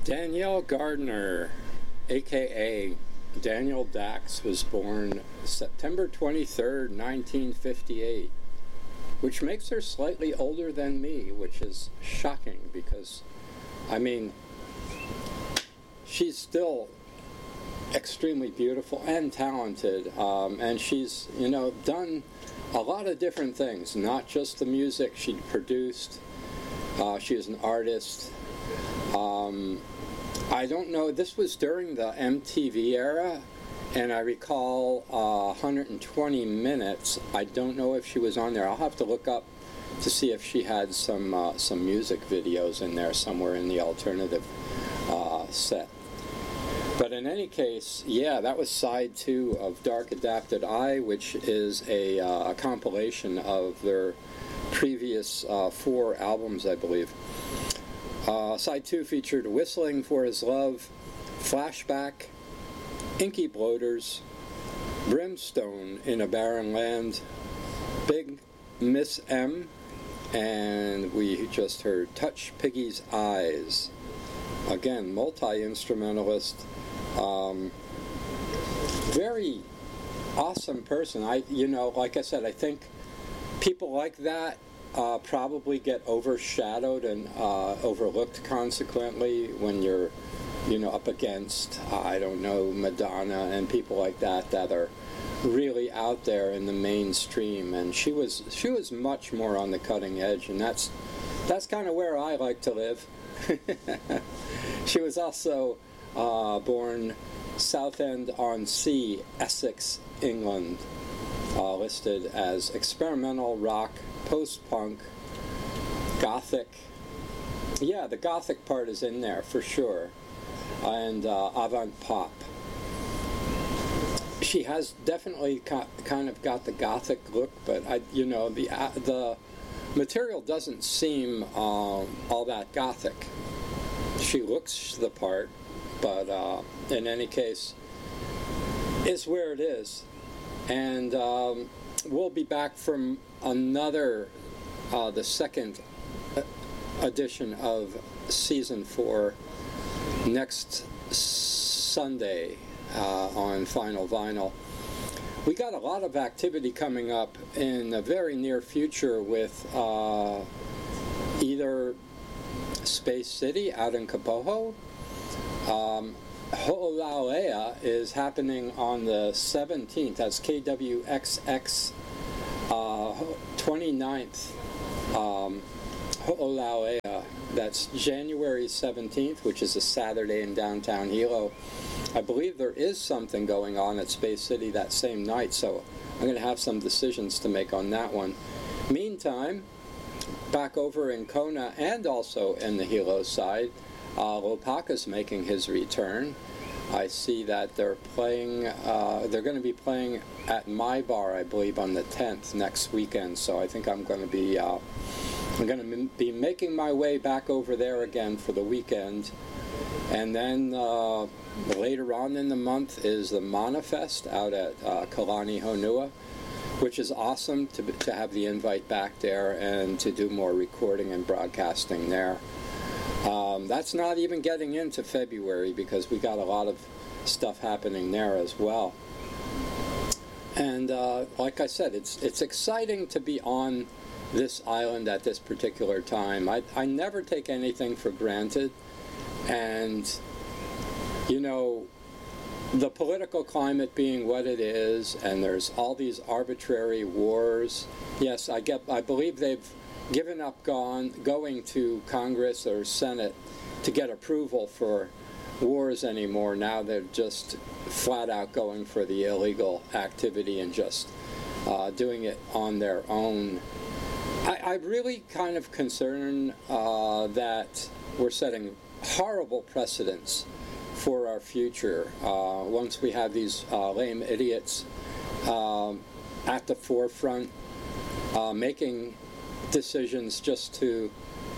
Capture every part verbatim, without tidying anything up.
Danielle Gardner, aka Daniel Dax, was born September twenty-third, nineteen fifty-eight, which makes her slightly older than me, which is shocking because, I mean, she's still extremely beautiful and talented, um, and she's, you know, done a lot of different things, not just the music she produced. Uh, she is an artist. Um, I don't know, this was during the M T V era, and I recall uh, one hundred twenty minutes. I don't know if she was on there. I'll have to look up to see if she had some uh, some music videos in there somewhere in the alternative uh, set. But in any case, yeah, that was side two of Dark Adapted Eye, which is a, uh, a compilation of their previous uh, four albums, I believe. Uh, side two featured Whistling for His Love, Flashback, Inky Bloaters, Brimstone in a Barren Land, Big Miss M, and we just heard Touch Piggy's Eyes. Again, multi-instrumentalist, um, very awesome person. I, you know, like I said, I think people like that uh, probably get overshadowed and uh, overlooked consequently when you're, you know, up against, uh, I don't know, Madonna and people like that that are really out there in the mainstream. And she was she was much more on the cutting edge, and that's that's kind of where I like to live. She was also uh, born Southend-on-Sea, Essex, England, uh, listed as experimental rock, post-punk, gothic. Yeah, the gothic part is in there for sure, and uh, avant-pop. She has definitely ca- kind of got the gothic look, but I, you know, the uh, the material doesn't seem um, all that gothic. She looks the part, but uh, in any case, it's where it is. And um, we'll be back from another, uh, the second edition of season four next Sunday uh, on Final Vinyl. We got a lot of activity coming up in the very near future with uh, either Space City out in Kapoho. Um, Ho'olaulea is happening on the seventeenth. That's K W X X uh, twenty-ninth. Um, Ho'olaulea. That's January seventeenth, which is a Saturday in downtown Hilo. I believe there is something going on at Space City that same night, so I'm going to have some decisions to make on that one. Meantime, back over in Kona and also in the Hilo side, uh, Lopaka's making his return. I see that they're playing, uh, they're going to be playing at my bar, I believe, on the tenth next weekend, so I think I'm going to be, uh, I'm going to be making my way back over there again for the weekend. And then uh, later on in the month is the Manifest out at uh, Kalani Honua, which is awesome to, to have the invite back there and to do more recording and broadcasting there. Um, that's not even getting into February because we got a lot of stuff happening there as well. And uh, like I said, it's it's exciting to be on this island at this particular time. I, I never take anything for granted. And, you know, the political climate being what it is, and there's all these arbitrary wars. Yes, I get. I believe they've given up gone, going to Congress or Senate to get approval for wars anymore. Now they're just flat out going for the illegal activity and just uh, doing it on their own. I, I'm really kind of concerned uh, that we're setting horrible precedents for our future uh, once we have these uh, lame idiots um, at the forefront uh, making decisions just to,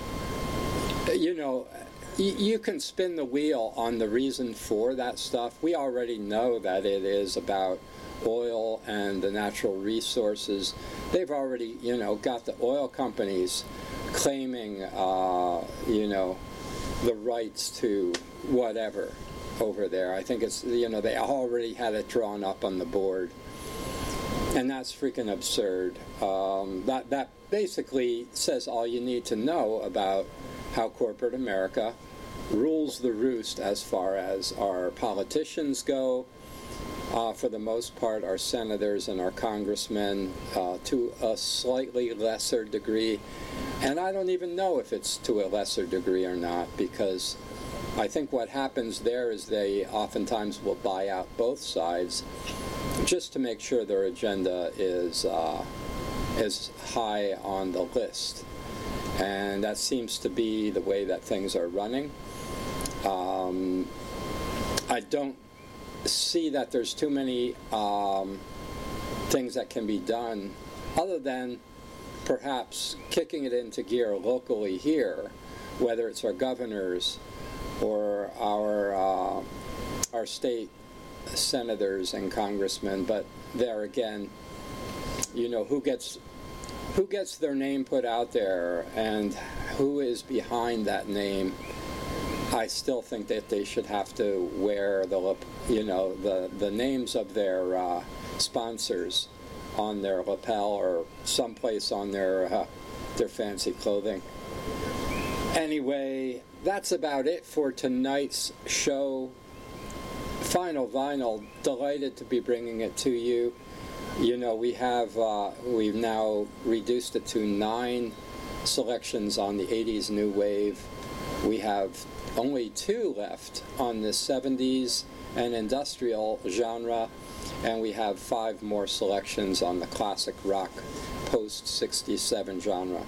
you know, y- you can spin the wheel on the reason for that stuff. We already know that it is about oil and the natural resources. They've already, you know, got the oil companies claiming, uh, you know, the rights to whatever over there. I think it's, you know, they already had it drawn up on the board. And that's freaking absurd. Um, that, that basically says all you need to know about how corporate America rules the roost as far as our politicians go. Uh, for the most part, our senators and our congressmen, uh, to a slightly lesser degree. And I don't even know if it's to a lesser degree or not, because I think what happens there is they oftentimes will buy out both sides just to make sure their agenda is, uh, is high on the list. And that seems to be the way that things are running. Um, I don't see that there's too many um, things that can be done other than perhaps kicking it into gear locally here, whether it's our governors or our uh, our state senators and congressmen. But there again, you know, who gets who gets their name put out there and who is behind that name. I still think that they should have to wear the, you know, the the names of their uh, sponsors on their lapel or someplace on their uh, their fancy clothing. Anyway, that's about it for tonight's show. Final Vinyl, delighted to be bringing it to you. You know, we have uh, we've now reduced it to nine selections on the eighties new wave. We have only two left on the seventies and industrial genre, and we have five more selections on the classic rock post sixty-seven genre.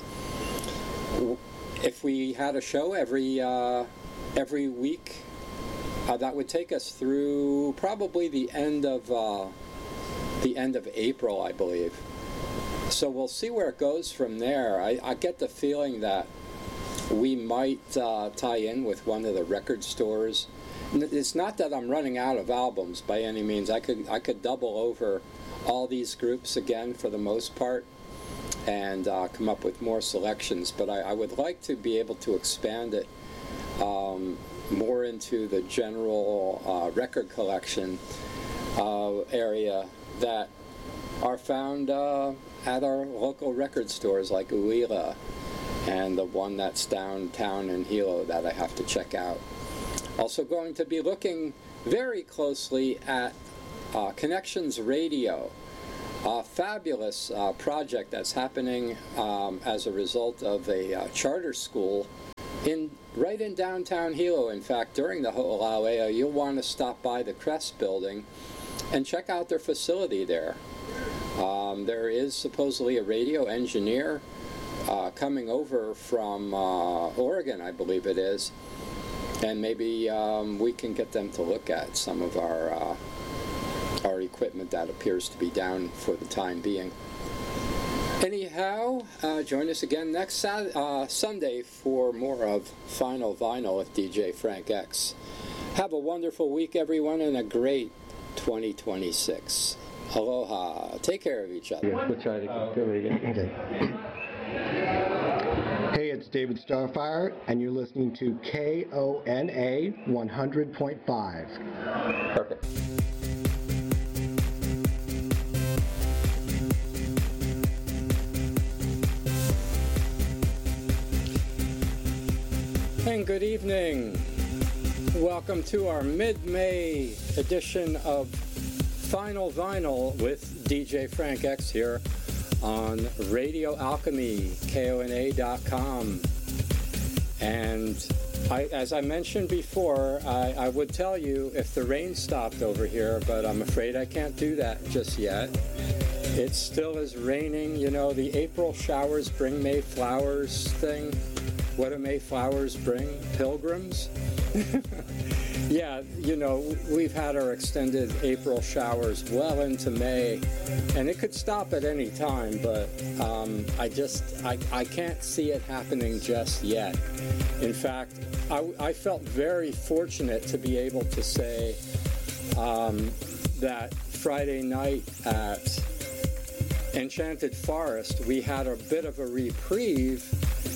If we had a show every uh, every week, uh, that would take us through probably the end of uh, the end of April, I believe. So we'll see where it goes from there. I, I get the feeling that we might uh, tie in with one of the record stores. It's not that I'm running out of albums by any means. I could I could double over all these groups again for the most part and uh, come up with more selections. But I, I would like to be able to expand it um, more into the general uh, record collection uh, area that are found uh, at our local record stores like Uila, and the one that's downtown in Hilo that I have to check out. Also going to be looking very closely at uh, Connections Radio, a fabulous uh, project that's happening um, as a result of a uh, charter school in right in downtown Hilo. In fact, during the Ho'olauea, you'll want to stop by the Crest building and check out their facility there. Um, there is supposedly a radio engineer Uh, coming over from uh, Oregon, I believe it is, and maybe um, we can get them to look at some of our uh, our equipment that appears to be down for the time being. Anyhow, uh, join us again next Saturday, uh, Sunday for more of Final Vinyl with D J Frank X. Have a wonderful week, everyone, and a great twenty twenty-six. Aloha. Take care of each other. Yeah, we'll try to go again. Okay. Hey, it's David Starfire, and you're listening to K O N A one hundred point five. Perfect. And good evening. Welcome to our mid-May edition of Final Vinyl with D J Frank X here on Radio Alchemy, K O N A dot com. And I, as I mentioned before, I, I would tell you if the rain stopped over here, but I'm afraid I can't do that just yet. It still is raining. You know, the April showers bring May flowers thing. What do May flowers bring? Pilgrims? Yeah, you know, we've had our extended April showers well into May, and it could stop at any time, but um, I just, I, I can't see it happening just yet. In fact, I, I felt very fortunate to be able to say um, that Friday night at Enchanted Forest, we had a bit of a reprieve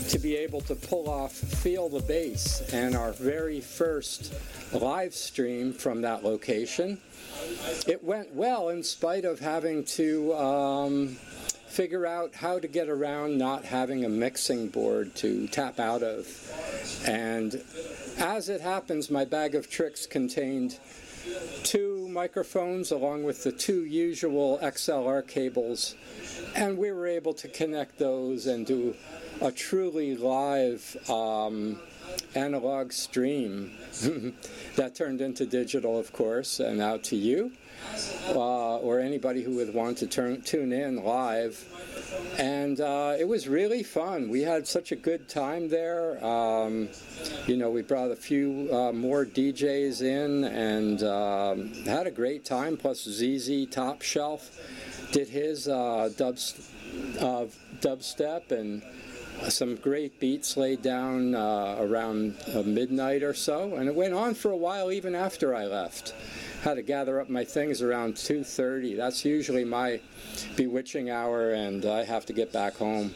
to be able to pull off Feel the Bass, and our very first live stream from that location. It went well in spite of having to um, figure out how to get around not having a mixing board to tap out of. And as it happens, my bag of tricks contained two microphones along with the two usual X L R cables, and we were able to connect those and do a truly live um, analog stream that turned into digital, of course, and out to you uh, or anybody who would want to turn, tune in live. And uh, it was really fun. We had such a good time there. Um, you know, we brought a few uh, more D Js in and um, had a great time. Plus Z Z Top Shelf did his uh, dub, uh, dubstep, and some great beats laid down uh, around uh, midnight or so. And it went on for a while even after I left. Had to gather up my things around two thirty. That's usually my bewitching hour, and I have to get back home.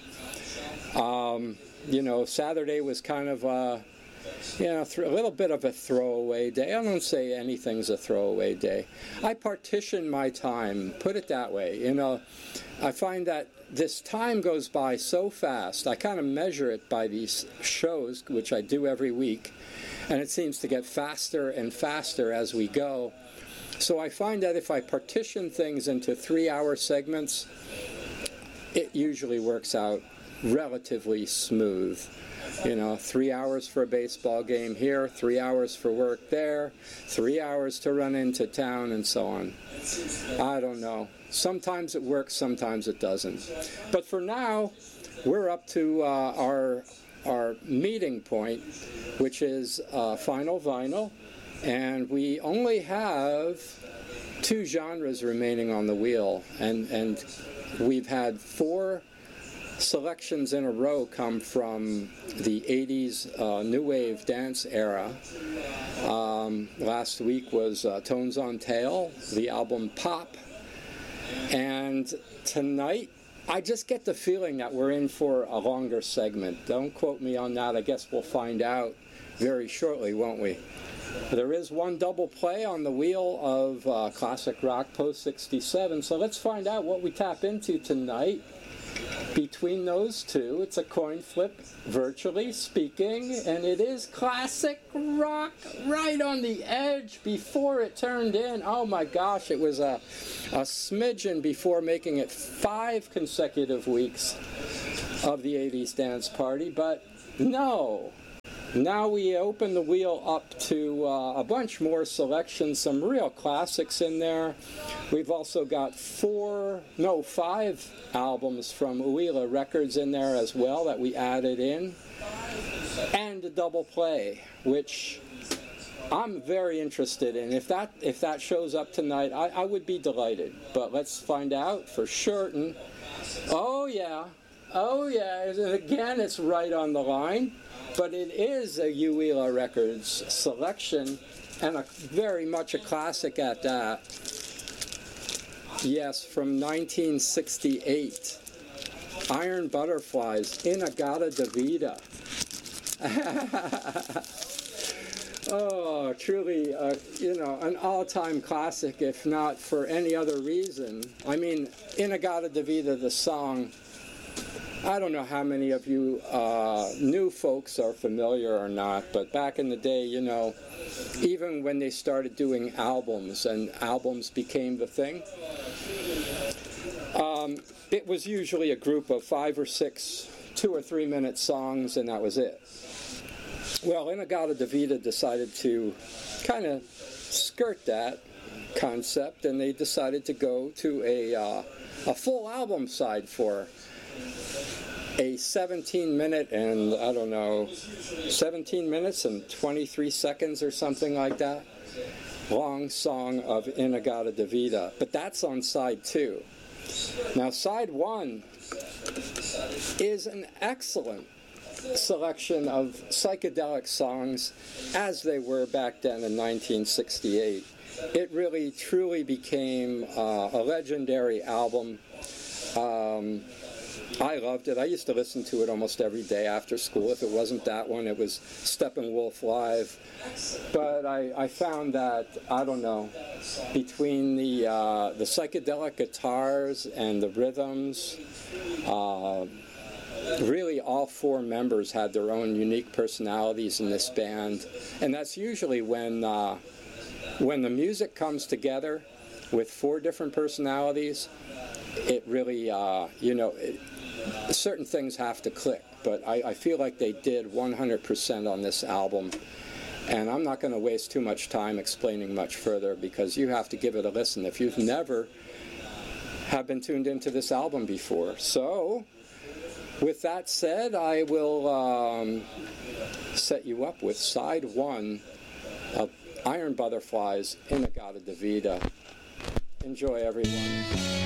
Um, you know, Saturday was kind of a, you know, th- a little bit of a throwaway day. I don't say anything's a throwaway day. I partition my time, put it that way. You know, I find that this time goes by so fast. I kind of measure it by these shows, which I do every week, and it seems to get faster and faster as we go. So I find that if I partition things into three-hour segments, it usually works out relatively smooth. You know, three hours for a baseball game here, three hours for work there, three hours to run into town, and so on. I don't know. Sometimes it works, sometimes it doesn't. But for now, we're up to uh, our our meeting point, which is uh, Final Vinyl, and we only have two genres remaining on the wheel, and and we've had four selections in a row come from the eighties uh, new wave dance era. Um, last week was uh, Tones on Tail, the album Pop, and tonight I just get the feeling that we're in for a longer segment. Don't quote me on that. I guess we'll find out very shortly, won't we? There is one double play on the wheel of uh, classic rock post sixty-seven, so let's find out what we tap into tonight. Between those two, it's a coin flip, virtually speaking, and it is classic rock right on the edge before it turned in. Oh my gosh, it was a, a smidgen before making it five consecutive weeks of the eighties dance party, but no. Now we open the wheel up to uh, a bunch more selections, some real classics in there. We've also got four, no, five albums from Uila Records in there as well that we added in. And a double play, which I'm very interested in. If that if that shows up tonight, I, I would be delighted. But let's find out for certain. Oh, yeah. Oh, yeah. And again, it's right on the line. But it is a Uila Records selection, and a very much a classic at that. Yes, from nineteen sixty-eight. Iron Butterflies, In-A-Gadda-Da-Vida. Oh, truly, uh, you know, an all-time classic, if not for any other reason. I mean, In-A-Gadda-Da-Vida, the song, I don't know how many of you uh, new folks are familiar or not, but back in the day, you know, even when they started doing albums and albums became the thing, um, it was usually a group of five or six two or three minute songs, and that was it. Well, In-A-Gadda-Da-Vida decided to kind of skirt that concept, and they decided to go to a, uh, a full album side for a seventeen minute and, I don't know, seventeen minutes and twenty-three seconds or something like that, long song of In-A-Gadda-Da-Vida. But that's on side two. Now, side one is an excellent selection of psychedelic songs as they were back then in nineteen sixty-eight. It really, truly became uh, a legendary album. Um, I loved it. I used to listen to it almost every day after school. If it wasn't that one, it was Steppenwolf Live. But I, I found that, I don't know, between the, uh, the psychedelic guitars and the rhythms, uh, really all four members had their own unique personalities in this band. And that's usually when, uh, when the music comes together with four different personalities, it really, uh, you know, it, certain things have to click, but I, I feel like they did one hundred percent on this album, and I'm not going to waste too much time explaining much further because you have to give it a listen if you've never have been tuned into this album before. So, with that said, I will um, set you up with side one of Iron Butterflies, In-A-Gadda-Da-Vida. Enjoy, everyone.